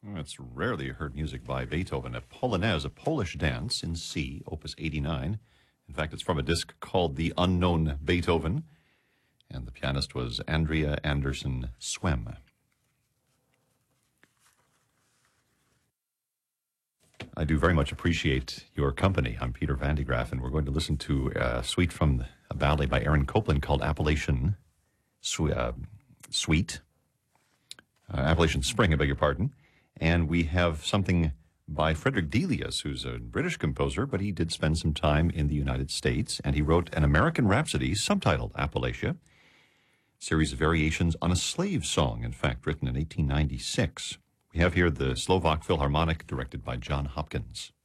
It's rarely heard music by Beethoven. A Polonaise, a Polish dance in C, opus 89. In fact, it's from a disc called The Unknown Beethoven, and the pianist was Andrea Anderson Swem. I do very much appreciate your company. I'm Peter Van de Graaff, and we're going to listen to a suite from a ballet by Aaron Copland called Appalachian Suite. Appalachian Spring, I beg your pardon. And we have something by Frederick Delius, who's a British composer, but he did spend some time in the United States, and he wrote an American Rhapsody subtitled Appalachia, series of variations on a slave song, in fact, written in 1896. We have here the Slovak Philharmonic, directed by John Hopkins.